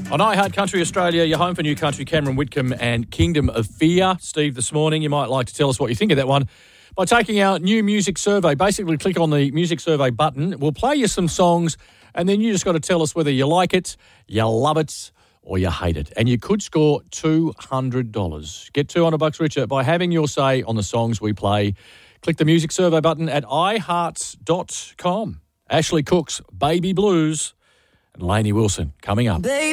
On iHeart Country Australia, you're home for New Country, Cameron Whitcomb and Kingdom of Fear. Steve, this morning, you might like to tell us what you think of that one by taking our new music survey. Basically, click on the music survey button. We'll play you some songs, and then you just got to tell us whether you like it, you love it, or you hate it. And you could score $200. Get $200 richer by having your say on the songs we play. Click the music survey button at iHearts.com. Ashley Cooks, Baby Blues, and Lainey Wilson coming up.